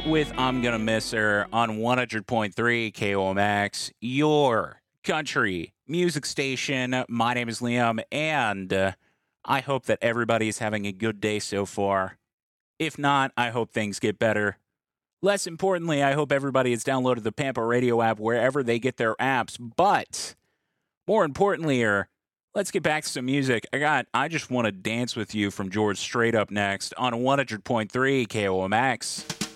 with I'm Gonna Miss Her on 100.3 KOMX, your country music station. My name is Liam, and I hope that everybody is having a good day so far. If not, I hope things get better. Less importantly, I hope everybody has downloaded the Pampa Radio app wherever they get their apps. But more importantly, let's get back to some music. I Just Want to Dance with You from George Strait up next on 100.3 KOMX.